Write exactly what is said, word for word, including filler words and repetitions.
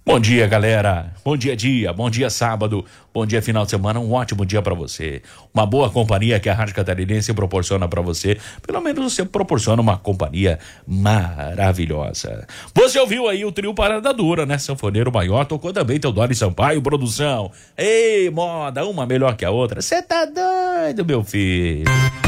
Bom dia, galera. Bom dia, dia. Bom dia, sábado. Bom dia, final de semana. Um ótimo dia pra você. Uma boa companhia que a Rádio Catarinense proporciona pra você. Pelo menos você proporciona uma companhia maravilhosa. Você ouviu aí o trio Parada Dura, né? Sanfoneiro Maior tocou também Teodoro Sampaio, produção. Ei, moda, uma melhor que a outra. Você tá doido, meu filho?